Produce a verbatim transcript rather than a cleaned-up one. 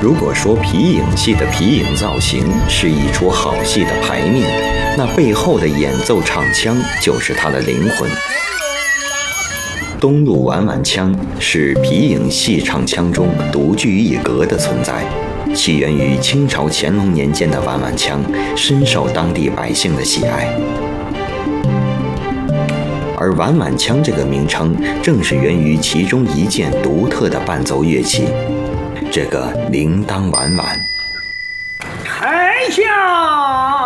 如果说皮影戏的皮影造型是一出好戏的排面，那背后的演奏唱腔就是它的灵魂。东路晚晚腔是皮影戏唱腔中独具一格的存在，起源于清朝乾隆年间的晚晚腔，深受当地百姓的喜爱。而晚晚腔这个名称，正是源于其中一件独特的伴奏乐器，这个铃铛晚晚。 开下